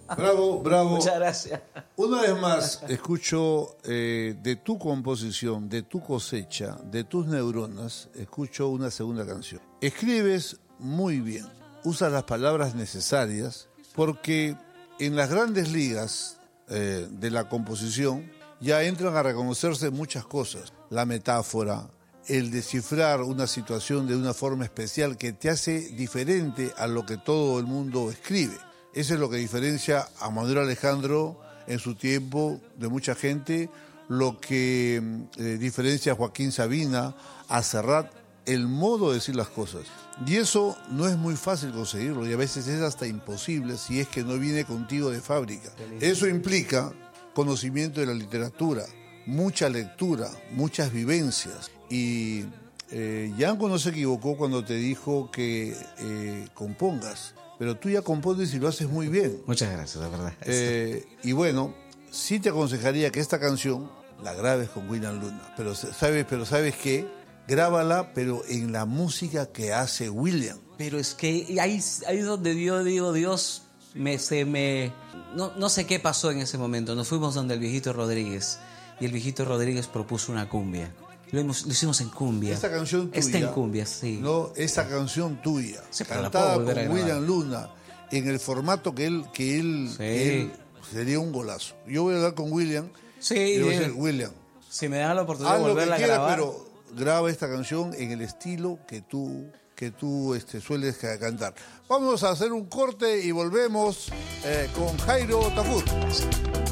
Bravo, bravo. Muchas gracias. Una vez más, escucho de tu composición, de tu cosecha, de tus neuronas, escucho una segunda canción. Escribes muy bien, usas las palabras necesarias, porque en las grandes ligas de la composición ya entran a reconocerse muchas cosas. La metáfora, el descifrar una situación de una forma especial que te hace diferente a lo que todo el mundo escribe. Eso es lo que diferencia a Manuel Alejandro en su tiempo de mucha gente, lo que diferencia a Joaquín Sabina, a Serrat, el modo de decir las cosas. Y eso no es muy fácil conseguirlo y a veces es hasta imposible si es que no viene contigo de fábrica. Eso implica conocimiento de la literatura, mucha lectura, muchas vivencias. Y Yanko no se equivocó cuando te dijo que compongas, pero tú ya compones y lo haces muy bien. Muchas gracias, la verdad. Y bueno, sí te aconsejaría que esta canción la grabes con William Luna, pero ¿sabes qué? Grábala, pero en la música que hace William. Pero es que ahí es donde yo digo, Dios, no sé qué pasó en ese momento. Nos fuimos donde el viejito Rodríguez, y el viejito Rodríguez propuso una cumbia. Lo hicimos en cumbia. Esta canción tuya. Está en cumbia, sí. No, esa canción tuya, sí, cantada con William Luna, en el formato que él sería un golazo. Yo voy a hablar con William. Sí. Y voy a decir, William, si me dan la oportunidad de haz volverla lo que quieras, a grabar. pero graba esta canción en el estilo que tú sueles cantar. Vamos a hacer un corte y volvemos con Jairo Tafur.